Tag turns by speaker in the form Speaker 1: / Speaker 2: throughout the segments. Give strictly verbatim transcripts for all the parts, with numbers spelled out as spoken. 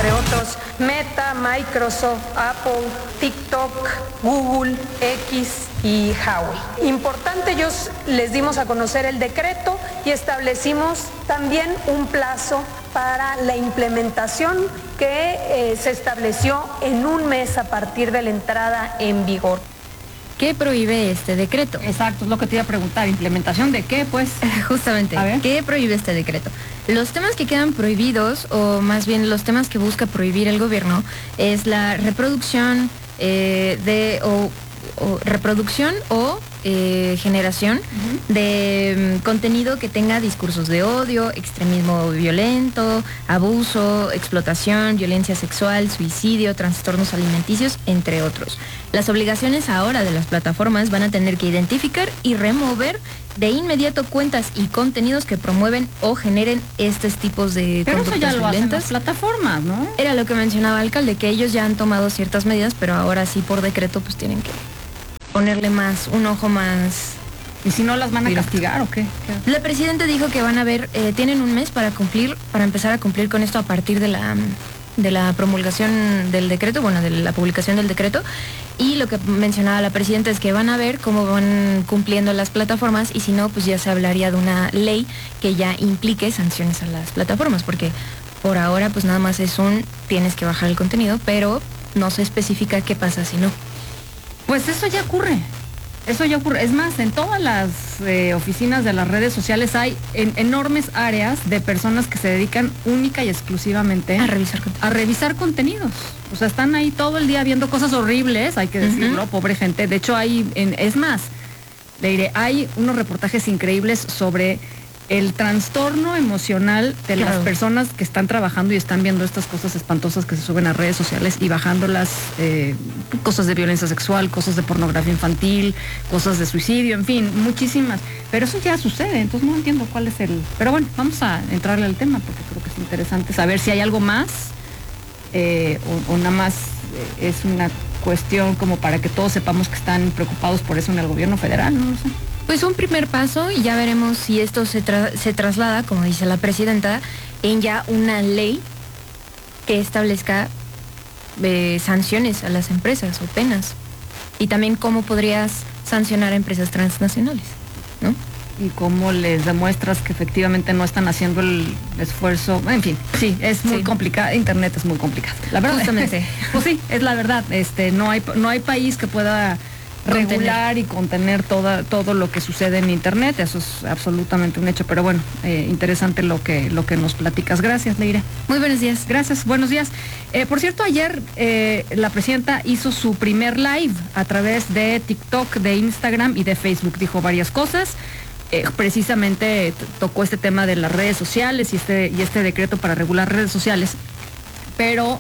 Speaker 1: entre otros Meta, Microsoft, Apple, TikTok, Google, X y Huawei. Importante, ellos les dimos a conocer el decreto y establecimos también un plazo para la implementación que eh, se estableció en un mes a partir de la entrada en vigor.
Speaker 2: ¿Qué prohíbe este decreto?
Speaker 3: Exacto, es lo que te iba a preguntar. ¿Implementación de qué, pues?
Speaker 2: Justamente, ¿qué prohíbe este decreto? Los temas que quedan prohibidos, o más bien los temas que busca prohibir el gobierno, es la reproducción eh, de, o, o reproducción o eh, generación uh-huh. de um, contenido que tenga discursos de odio, extremismo violento, abuso, explotación, violencia sexual, suicidio, trastornos alimenticios, entre otros. Las obligaciones ahora de las plataformas van a tener que identificar y remover de inmediato cuentas y contenidos que promueven o generen estos tipos de
Speaker 3: pero
Speaker 2: conductas
Speaker 3: eso ya lo
Speaker 2: violentas.
Speaker 3: Hacen las plataformas, ¿no?
Speaker 2: Era lo que mencionaba el alcalde, que ellos ya han tomado ciertas medidas, pero ahora sí por decreto pues tienen que ponerle más, un ojo más.
Speaker 3: ¿Y si no las van a directo. castigar o qué?
Speaker 2: ¿Qué? La presidenta dijo que van a ver, eh, tienen un mes para cumplir, para empezar a cumplir con esto a partir de la de la promulgación del decreto, bueno, de la publicación del decreto, y lo que mencionaba la presidenta es que van a ver cómo van cumpliendo las plataformas y si no, pues ya se hablaría de una ley que ya implique sanciones a las plataformas, porque por ahora pues nada más es un tienes que bajar el contenido, pero no se especifica qué pasa si no.
Speaker 3: Pues eso ya ocurre. Eso ya ocurre. Es más, en todas las eh, oficinas de las redes sociales hay en, enormes áreas de personas que se dedican única y exclusivamente
Speaker 2: a revisar contenidos.
Speaker 3: A revisar contenidos. O sea, están ahí todo el día viendo cosas horribles, hay que decirlo, uh-huh. pobre gente. De hecho, hay, en, es más, le diré, hay unos reportajes increíbles sobre el trastorno emocional de claro. las personas que están trabajando y están viendo estas cosas espantosas que se suben a redes sociales y bajándolas, eh, cosas de violencia sexual, cosas de pornografía infantil, cosas de suicidio, en fin, muchísimas. Pero eso ya sucede, entonces no entiendo cuál es el... Pero bueno, vamos a entrarle al tema porque creo que es interesante saber si hay algo más eh, o, o nada más eh, es una cuestión como para que todos sepamos que están preocupados por eso en el gobierno federal, no lo sé.
Speaker 2: Pues un primer paso y ya veremos si esto se, tra- se traslada, como dice la presidenta, en ya una ley que establezca eh, sanciones a las empresas o penas. Y también cómo podrías sancionar a empresas transnacionales, ¿no?
Speaker 3: Y cómo les demuestras que efectivamente no están haciendo el esfuerzo. En fin, sí, es muy sí. complicado. Internet es muy complicado. La verdad.
Speaker 2: Justamente.
Speaker 3: Pues sí, es la verdad. Este, no hay, no hay país que pueda regular y contener toda, todo lo que sucede en internet, eso es absolutamente un hecho, pero bueno, eh, interesante lo que, lo que nos platicas. Gracias, Leira.
Speaker 2: Muy buenos días.
Speaker 3: Gracias, buenos días. Eh, por cierto, ayer eh, la presidenta hizo su primer live a través de TikTok, de Instagram y de Facebook, dijo varias cosas. Eh, precisamente t- tocó este tema de las redes sociales y este, y este decreto para regular redes sociales, pero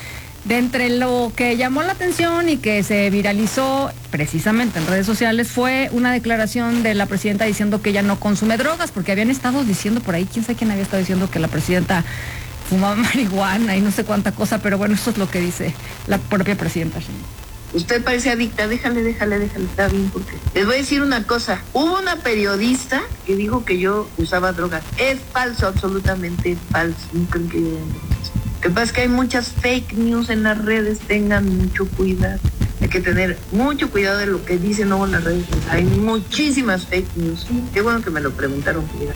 Speaker 3: de entre lo que llamó la atención y que se viralizó precisamente en redes sociales fue una declaración de la presidenta diciendo que ella no consume drogas, porque habían estado diciendo por ahí, quién sabe quién había estado diciendo que la presidenta fumaba marihuana y no sé cuánta cosa, pero bueno, eso es lo que dice la propia presidenta.
Speaker 4: Usted parece adicta, déjale, déjale, déjale, está bien, porque les voy a decir una cosa. Hubo una periodista que dijo que yo usaba drogas. Es falso, absolutamente falso. Nunca que... Lo que pasa es que hay muchas fake news en las redes, tengan mucho cuidado. Hay que tener mucho cuidado de lo que dicen luego en las redes. Hay muchísimas fake news. Qué bueno que me lo preguntaron, mira.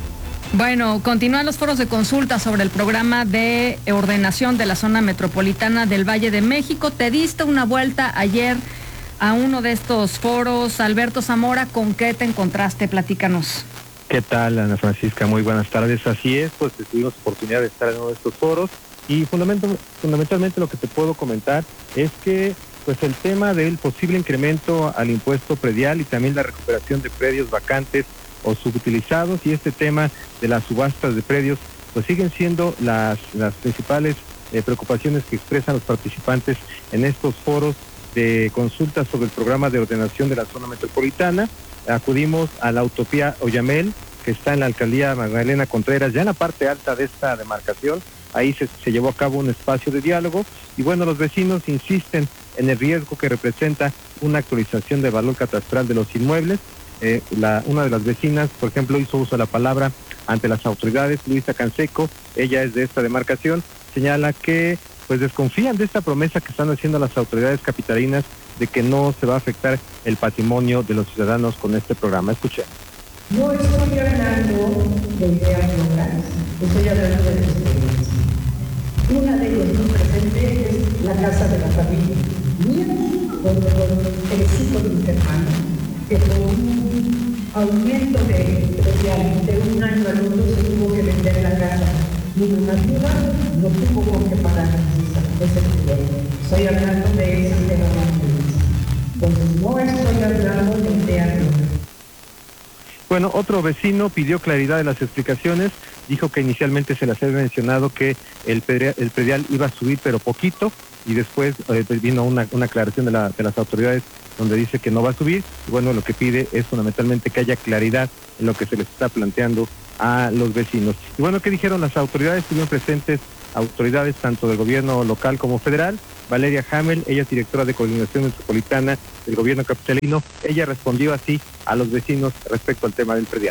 Speaker 3: Bueno, continúan los foros de consulta sobre el programa de ordenación de la zona metropolitana del Valle de México. Te diste una vuelta ayer a uno de estos foros. Alberto Zamora, ¿con qué te encontraste? Platícanos.
Speaker 5: ¿Qué tal, Ana Francisca? Muy buenas tardes. Así es, pues tuvimos oportunidad de estar en uno de estos foros y fundamental, fundamentalmente lo que te puedo comentar es que pues el tema del posible incremento al impuesto predial y también la recuperación de predios vacantes o subutilizados y este tema de las subastas de predios pues siguen siendo las, las principales eh, preocupaciones que expresan los participantes en estos foros de consulta sobre el programa de ordenación de la zona metropolitana. Acudimos a la Utopía Oyamel, que está en la alcaldía Magdalena Contreras, ya en la parte alta de esta demarcación. Ahí se, se llevó a cabo un espacio de diálogo y bueno, los vecinos insisten en el riesgo que representa una actualización del valor catastral de los inmuebles. Eh, la, una de las vecinas, por ejemplo, hizo uso de la palabra ante las autoridades, Luisa Canseco, ella es de esta demarcación, señala que pues desconfían de esta promesa que están haciendo las autoridades capitalinas de que no se va a afectar el patrimonio de los ciudadanos con este programa. Escuchen.
Speaker 6: No estoy hablando de ideas locales, estoy hablando de experiencia. Una de ellas muy presente es la Casa de la Familia mía, donde crecí con mis hermanos, que con un aumento de, de, de un año al otro se tuvo que vender la casa. Mi normativa no tuvo con qué pagar ese dinero. Estoy hablando de esa tema más. Entonces no estoy hablando de ideas locales.
Speaker 5: Bueno, otro vecino pidió claridad en las explicaciones, dijo que inicialmente se les había mencionado que el predial, el predial iba a subir pero poquito y después eh, vino una, una aclaración de, la, de las autoridades donde dice que no va a subir y bueno, lo que pide es fundamentalmente que haya claridad en lo que se les está planteando a los vecinos. Y bueno, ¿qué dijeron las autoridades? Estuvieron presentes autoridades tanto del gobierno local como federal. Valeria Hamel, ella es directora de coordinación metropolitana del gobierno capitalino, ella respondió así a los vecinos respecto al tema del predial.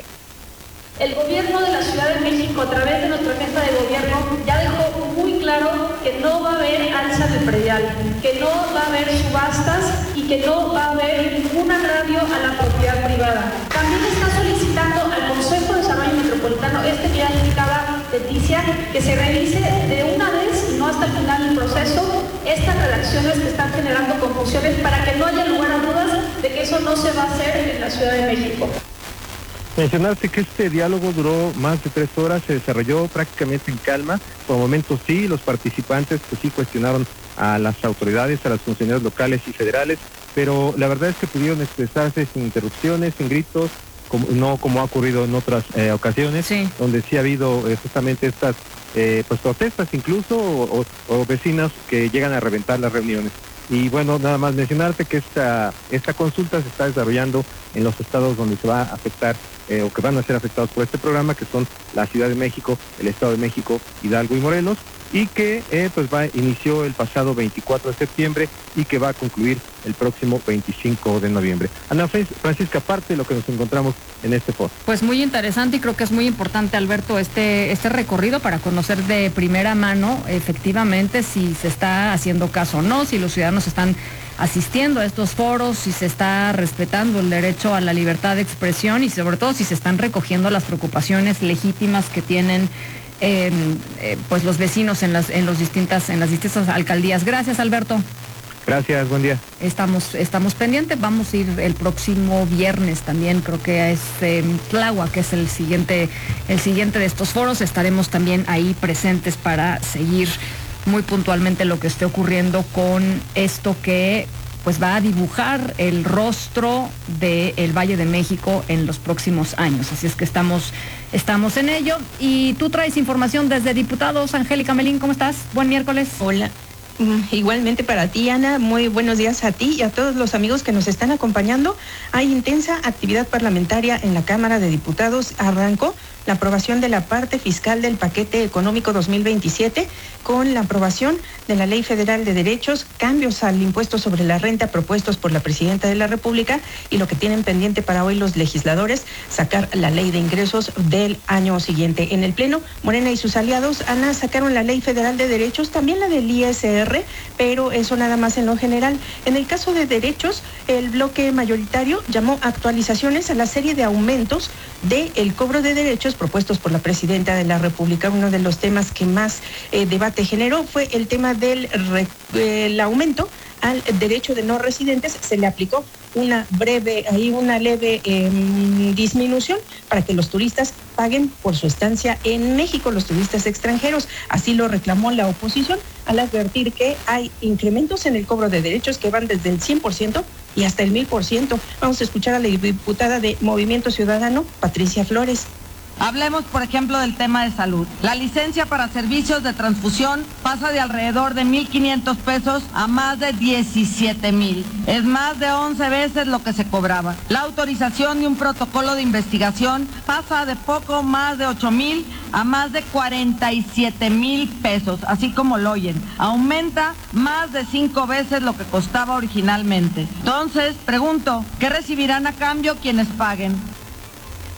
Speaker 7: El gobierno de la Ciudad de México, a través de nuestra jefa de gobierno, ya dejó muy claro que no va a haber alza del predial, que no va a haber subastas y que no va a haber ningún agravio a la propiedad privada. También está solicitando al Consejo de Desarrollo Metropolitano, este que ya indicaba Leticia, que se revise de una vez y no hasta el final del proceso estas redacciones que están generando confusiones para que no haya lugar a dudas de que eso no se va a hacer en la Ciudad de México.
Speaker 5: Mencionaste que este diálogo duró más de tres horas, se desarrolló prácticamente en calma. Por momentos sí, los participantes pues sí cuestionaron a las autoridades, a los funcionarios locales y federales, pero la verdad es que pudieron expresarse sin interrupciones, sin gritos, como, no como ha ocurrido en otras eh, ocasiones, sí. donde sí ha habido eh, justamente estas eh, pues protestas incluso o, o, o vecinos que llegan a reventar las reuniones. Y bueno, nada más mencionarte que esta esta consulta se está desarrollando en los estados donde se va a afectar eh, o que van a ser afectados por este programa, que son la Ciudad de México, el Estado de México, Hidalgo y Morelos, y que eh, pues va inició el pasado veinticuatro de septiembre y que va a concluir el próximo veinticinco de noviembre. Ana Francisca, parte de lo que nos encontramos en este foro.
Speaker 3: Pues muy interesante y creo que es muy importante, Alberto, este, este recorrido para conocer de primera mano efectivamente si se está haciendo caso o no, si los ciudadanos están asistiendo a estos foros, si se está respetando el derecho a la libertad de expresión y sobre todo si se están recogiendo las preocupaciones legítimas que tienen eh, eh, pues los vecinos en las en los distintas en las distintas alcaldías. Gracias, Alberto.
Speaker 5: Gracias, buen día.
Speaker 3: Estamos estamos pendientes, vamos a ir el próximo viernes también, creo que es eh, Tláhuac, que es el siguiente el siguiente de estos foros, estaremos también ahí presentes para seguir muy puntualmente lo que esté ocurriendo con esto que pues va a dibujar el rostro del Valle de México en los próximos años. Así es que estamos, estamos en ello. Y tú traes información desde Diputados. Angélica Melín, ¿cómo estás? Buen miércoles.
Speaker 8: Hola. Igualmente para ti, Ana, muy buenos días a ti y a todos los amigos que nos están acompañando. Hay intensa actividad parlamentaria en la Cámara de Diputados. Arrancó la aprobación de la parte fiscal del paquete económico dos mil veintisiete con la aprobación de la Ley Federal de Derechos, cambios al impuesto sobre la renta propuestos por la Presidenta de la República y lo que tienen pendiente para hoy los legisladores, sacar la Ley de Ingresos del año siguiente. En el Pleno, Morena y sus aliados, Ana, sacaron la Ley Federal de Derechos, también la del I S R, pero eso nada más en lo general. En el caso de derechos, el bloque mayoritario llamó actualizaciones a la serie de aumentos del cobro de derechos propuestos por la Presidenta de la República. Uno de los temas que más eh, debate generó fue el tema del re, eh, el aumento al derecho de no residentes. Se le aplicó una breve, ahí una leve eh, disminución para que los turistas paguen por su estancia en México, los turistas extranjeros. Así lo reclamó la oposición al advertir que hay incrementos en el cobro de derechos que van desde el cien por ciento y hasta el mil por ciento. Vamos a escuchar a la diputada de Movimiento Ciudadano, Patricia Flores.
Speaker 9: Hablemos, por ejemplo, del tema de salud. La licencia para servicios de transfusión pasa de alrededor de mil quinientos pesos a más de diecisiete mil. Es más de once veces lo que se cobraba. La autorización de un protocolo de investigación pasa de poco más de ocho mil a más de cuarenta y siete mil pesos, así como lo oyen. Aumenta más de cinco veces lo que costaba originalmente. Entonces, pregunto, ¿qué recibirán a cambio quienes paguen?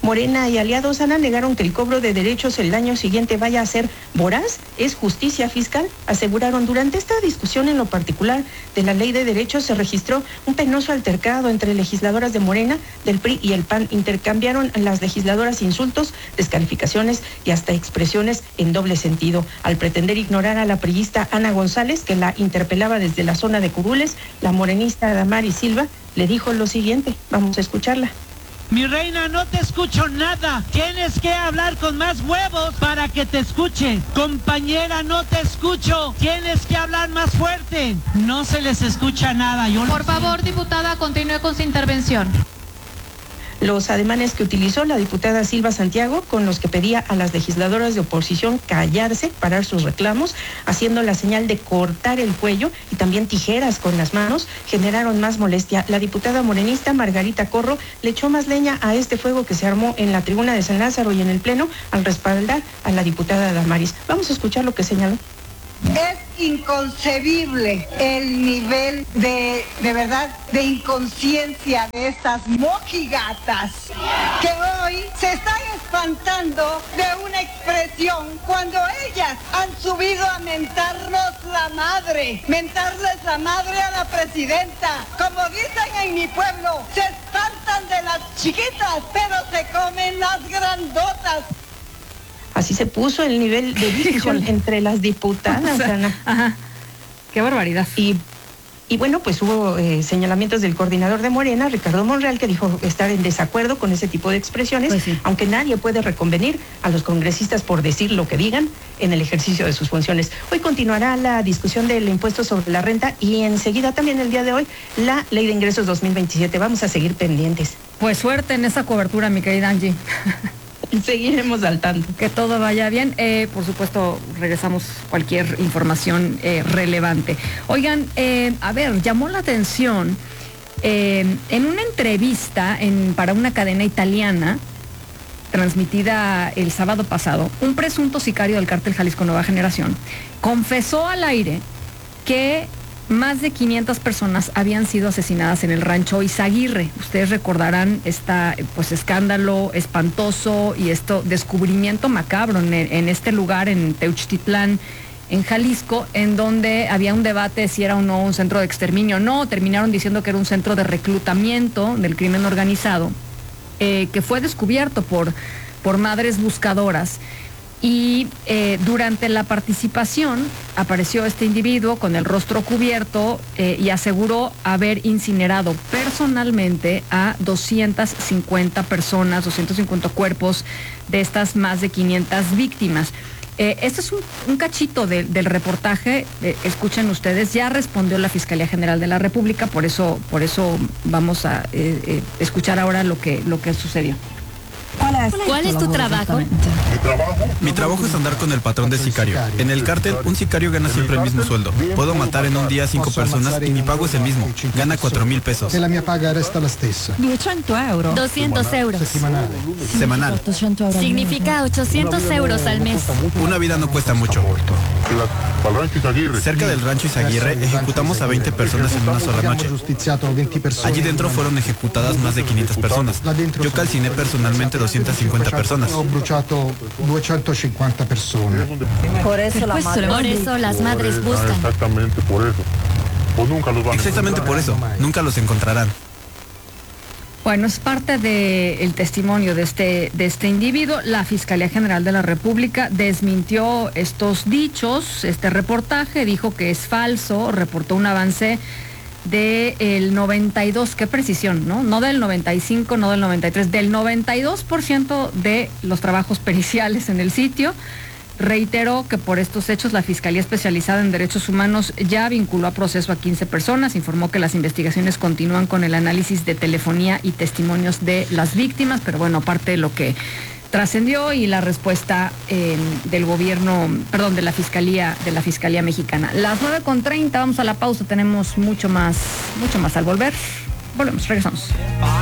Speaker 8: Morena y aliados, Ana, negaron que el cobro de derechos el año siguiente vaya a ser voraz. Es justicia fiscal, aseguraron. Durante esta discusión en lo particular de la ley de derechos se registró un penoso altercado entre legisladoras de Morena, del P R I y el P A N. Intercambiaron las legisladoras insultos, descalificaciones y hasta expresiones en doble sentido. Al pretender ignorar a la priista Ana González, que la interpelaba desde la zona de Curules, la morenista Damaris Silva le dijo lo siguiente. Vamos a escucharla.
Speaker 10: Mi reina, no te escucho nada. Tienes que hablar con más huevos para que te escuche. Compañera, no te escucho. Tienes que hablar más fuerte. No se les escucha nada. Yo
Speaker 11: Por favor, diputada, continúe con su intervención.
Speaker 8: Los ademanes que utilizó la diputada Silva Santiago, con los que pedía a las legisladoras de oposición callarse, parar sus reclamos, haciendo la señal de cortar el cuello y también tijeras con las manos, generaron más molestia. La diputada morenista Margarita Corro le echó más leña a este fuego que se armó en la tribuna de San Lázaro y en el Pleno al respaldar a la diputada Damaris. Vamos a escuchar lo que señaló.
Speaker 12: Es inconcebible el nivel de, de verdad, de inconsciencia de estas mojigatas que hoy se están espantando de una expresión cuando ellas han subido a mentarnos la madre, mentarles la madre a la presidenta. Como dicen en mi pueblo, se espantan de las chiquitas, pero se comen las grandotas.
Speaker 8: Así se puso el nivel de discusión entre las diputadas,
Speaker 3: o sea,
Speaker 8: Ana.
Speaker 3: Ajá. Qué barbaridad.
Speaker 8: Y, y bueno, pues hubo eh, señalamientos del coordinador de Morena, Ricardo Monreal, que dijo estar en desacuerdo con ese tipo de expresiones, pues sí. Aunque nadie puede reconvenir a los congresistas por decir lo que digan en el ejercicio de sus funciones. Hoy continuará la discusión del impuesto sobre la renta y enseguida también el día de hoy la ley de ingresos dos mil veintisiete. Vamos a seguir pendientes.
Speaker 3: Pues suerte en esa cobertura, mi querida Angie.
Speaker 8: Seguiremos al tanto.
Speaker 3: Que todo vaya bien. Eh, por supuesto, regresamos cualquier información eh, relevante. Oigan, eh, a ver, llamó la atención eh, en una entrevista en, para una cadena italiana transmitida el sábado pasado, un presunto sicario del cártel Jalisco Nueva Generación confesó al aire que más de quinientas personas habían sido asesinadas en el rancho Izaguirre. Ustedes recordarán este pues, escándalo espantoso y esto descubrimiento macabro en, en este lugar, en Teuchtitlán, en Jalisco, en donde había un debate si era o no un centro de exterminio. No, terminaron diciendo que era un centro de reclutamiento del crimen organizado, eh, que fue descubierto por, por madres buscadoras. Y eh, durante la participación apareció este individuo con el rostro cubierto eh, y aseguró haber incinerado personalmente a doscientas cincuenta personas, doscientos cincuenta cuerpos de estas más de quinientas víctimas. Eh, este es un, un cachito de, del reportaje, eh, escuchen ustedes, ya respondió la Fiscalía General de la República, por eso, por eso vamos a eh, eh, escuchar ahora lo que, lo que sucedió.
Speaker 11: ¿Cuál es, ¿Cuál es tu trabajo?
Speaker 13: Mi trabajo Mi trabajo es andar con el patrón de sicario. En el cártel, un sicario gana siempre el mismo sueldo. Puedo matar en un día cinco personas y mi pago es el mismo. Gana cuatro mil pesos.
Speaker 14: E la mia paga resta la stessa.
Speaker 11: doscientos euros. doscientos euros.
Speaker 14: Semanal.
Speaker 13: Semanal.
Speaker 11: Significa ochocientos euros al mes.
Speaker 13: Una vida no cuesta mucho. Cerca del rancho Izaguirre ejecutamos a veinte personas en una sola noche. Allí dentro fueron ejecutadas más de quinientas personas. Yo calciné personalmente doscientas cincuenta personas.
Speaker 14: Ho bruciato duecentocinquanta persone.
Speaker 11: Por eso, la madre... por eso las madres buscan.
Speaker 13: Exactamente por eso. Exactamente por eso. Nunca los encontrarán.
Speaker 3: Bueno, es parte del testimonio de este, de este individuo. La Fiscalía General de la República desmintió estos dichos, este reportaje, dijo que es falso, reportó un avance del noventa y dos, qué precisión, ¿no? No del noventa y cinco, no del noventa y tres, del noventa y dos por ciento de los trabajos periciales en el sitio. Reiteró que por estos hechos la Fiscalía Especializada en Derechos Humanos ya vinculó a proceso a quince personas, informó que las investigaciones continúan con el análisis de telefonía y testimonios de las víctimas, pero bueno, parte de lo que trascendió y la respuesta eh, del gobierno, perdón, de la Fiscalía, de la Fiscalía Mexicana. Las nueve con treinta, vamos a la pausa, tenemos mucho más, mucho más al volver. Volvemos, regresamos.